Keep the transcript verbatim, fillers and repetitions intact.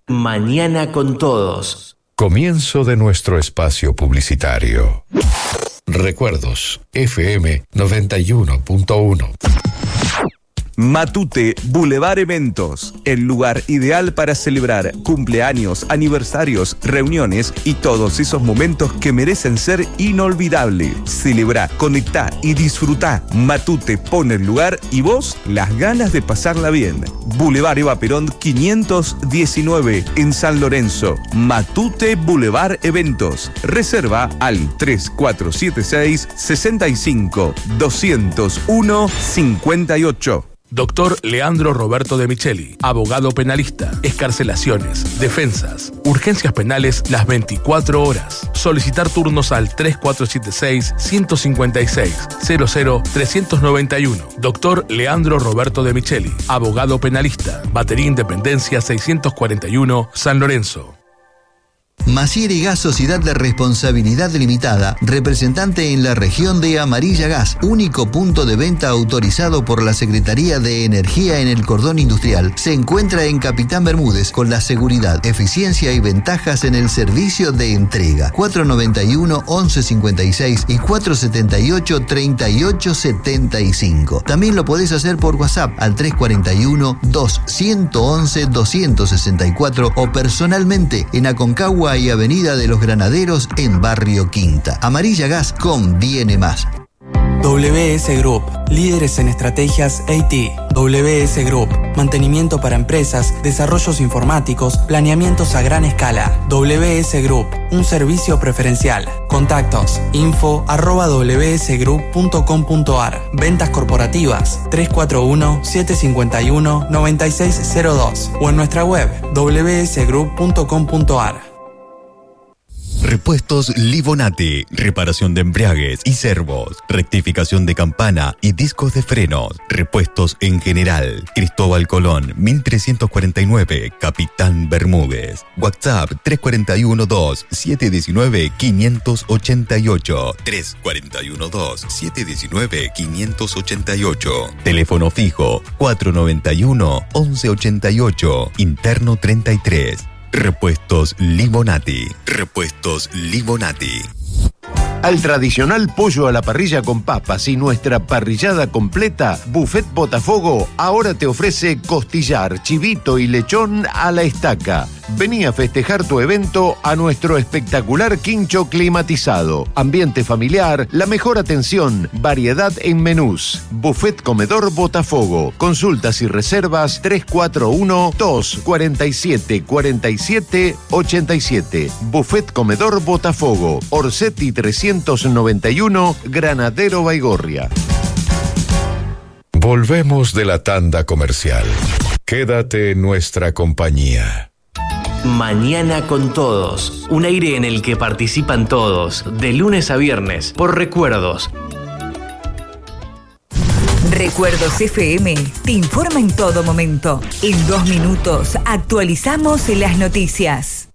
Mañana con todos. Comienzo de nuestro espacio publicitario. Recuerdos, F M noventa y uno punto uno. Matute Boulevard Eventos, el lugar ideal para celebrar cumpleaños, aniversarios, reuniones y todos esos momentos que merecen ser inolvidables. Celebra, conectá y disfrutá. Matute pone el lugar y vos las ganas de pasarla bien. Boulevard Eva Perón quinientos diecinueve en San Lorenzo. Matute Boulevard Eventos. Reserva al tres cuatro siete seis, sesenta y cinco, doscientos uno, cincuenta y ocho. Doctor Leandro Roberto de Micheli, abogado penalista, excarcelaciones, defensas, urgencias penales las veinticuatro horas. Solicitar turnos al tres cuatro siete seis, uno cinco seis, cero cero tres nueve uno. Doctor Leandro Roberto de Micheli, abogado penalista, Batería Independencia seiscientos cuarenta y uno, San Lorenzo. Macier y Gas Sociedad de Responsabilidad Limitada, representante en la región de Amarilla Gas, único punto de venta autorizado por la Secretaría de Energía en el cordón industrial, se encuentra en Capitán Bermúdez con la seguridad, eficiencia y ventajas en el servicio de entrega. cuatro noventa y uno, once cincuenta y seis y cuatro setenta y ocho, treinta y ocho setenta y cinco. También lo podés hacer por WhatsApp al tres cuarenta y uno, dos once, doscientos sesenta y cuatro o personalmente en Aconcagua y Avenida de los Granaderos en Barrio Quinta. Amarilla Gas conviene más. W S Group, líderes en estrategias A T. W S Group, mantenimiento para empresas, desarrollos informáticos, planeamientos a gran escala. W S Group, un servicio preferencial. Contactos, info arroba w s group punto com punto a r. Ventas corporativas, tres cuatro uno, siete cinco uno, nueve seis cero dos o en nuestra web w s group punto com punto a r. Repuestos Livonati, reparación de embriagues y servos, rectificación de campana y discos de frenos, repuestos en general. Cristóbal Colón, mil trescientos cuarenta y nueve, Capitán Bermúdez. WhatsApp tres cuatro uno dos, siete uno nueve, cinco ocho ocho, tres cuatro uno dos, siete uno nueve, cinco ocho ocho. Teléfono fijo cuatro noventa y uno, once ochenta y ocho, interno treinta y tres. Repuestos Limonati. Repuestos Limonati. Al tradicional pollo a la parrilla con papas y nuestra parrillada completa, Buffet Botafogo ahora te ofrece costillar, chivito y lechón a la estaca. Vení a festejar tu evento a nuestro espectacular quincho climatizado. Ambiente familiar, la mejor atención, variedad en menús. Buffet Comedor Botafogo. Consultas y reservas tres cuatro uno, dos cuatro siete, cuatro siete, ocho siete. Buffet Comedor Botafogo. Orsetti trescientos noventa y uno, Granadero Baigorria. Volvemos de la tanda comercial. Quédate en nuestra compañía. Mañana con todos. Un aire en el que participan todos, de lunes a viernes, por Recuerdos. Recuerdos F M te informa en todo momento. En dos minutos actualizamos las noticias.